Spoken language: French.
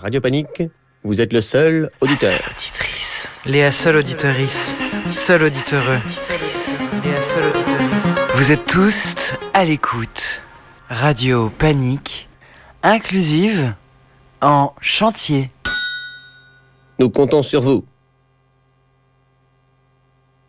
Radio Panique, vous êtes le seul auditeur. Léa seule auditrice. Seul auditeur. Léa seule auditrice. Vous êtes tous à l'écoute. Radio Panique, inclusive en chantier. Nous comptons sur vous.